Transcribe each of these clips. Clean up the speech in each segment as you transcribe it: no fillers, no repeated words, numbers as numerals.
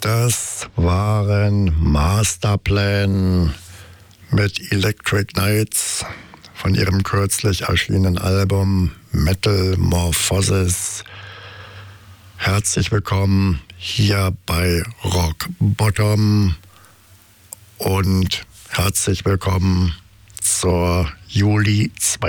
Das waren Masterplan mit Electric Nights von ihrem kürzlich erschienenen Album Metamorphosis. Herzlich willkommen hier bei Rock Bottom und herzlich willkommen zur Juli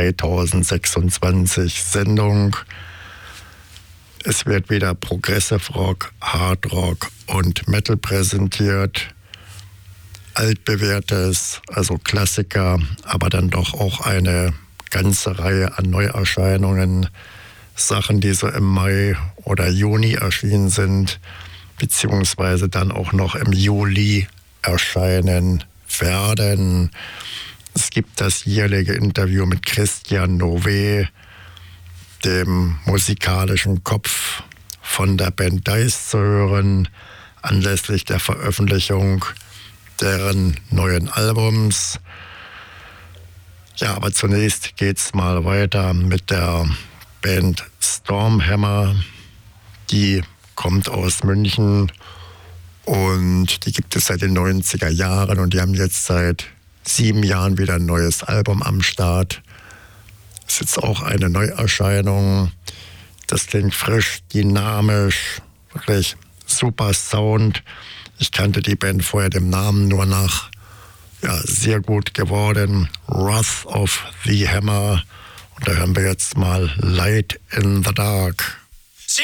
2026 Sendung. Es wird wieder Progressive Rock, Hard Rock und Metal präsentiert. Altbewährtes, also Klassiker, aber dann doch auch eine ganze Reihe an Neuerscheinungen. Sachen, die so im Mai oder Juni erschienen sind, beziehungsweise dann auch noch im Juli erscheinen werden. Es gibt das jährliche Interview mit Christian Nové, dem musikalischen Kopf von der Band Dice, zu hören, anlässlich der Veröffentlichung deren neuen Albums. Ja, aber zunächst geht's mal weiter mit der Band Stormhammer. Die kommt aus München und die gibt es seit den 90er Jahren und die haben jetzt seit 7 Jahren wieder ein neues Album am Start. Ist jetzt auch eine Neuerscheinung. Das klingt frisch, dynamisch, wirklich super Sound. Ich kannte die Band vorher dem Namen nur nach. Ja, sehr gut geworden. Wrath of the Hammer. Und da hören wir jetzt mal Light in the Dark.